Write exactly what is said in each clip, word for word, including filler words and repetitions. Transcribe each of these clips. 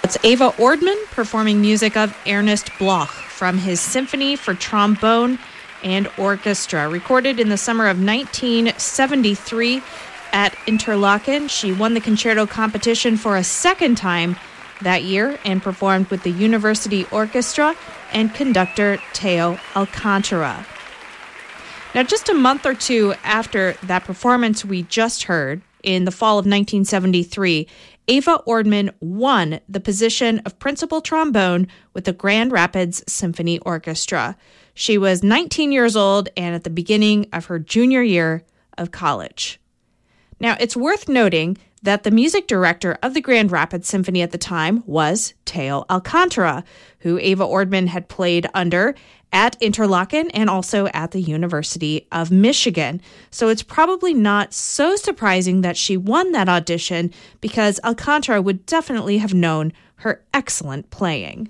It's Ava Ordman performing music of Ernest Bloch from his Symphony for Trombone and Orchestra, recorded in the summer of nineteen seventy-three at Interlaken. She won the concerto competition for a second time that year and performed with the University Orchestra and conductor Theo Alcantara. Now, just a month or two after that performance we just heard, in the fall of nineteen seventy-three, Ava Ordman won the position of principal trombone with the Grand Rapids Symphony Orchestra. She was nineteen years old and at the beginning of her junior year of college. Now, it's worth noting that the music director of the Grand Rapids Symphony at the time was Theo Alcantara, who Ava Ordman had played under at Interlaken and also at the University of Michigan. So it's probably not so surprising that she won that audition, because Alcantara would definitely have known her excellent playing.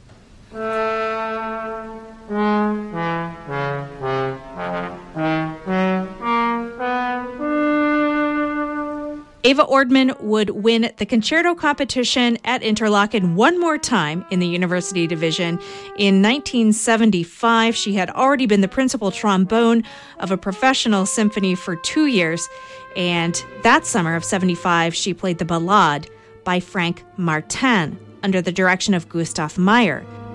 Ava Ordman would win the concerto competition at Interlaken one more time in the University Division. In nineteen seventy-five, she had already been the principal trombone of a professional symphony for two years, and that summer of seventy-five, she played the Ballade by Frank Martin under the direction of Gustav Meyer.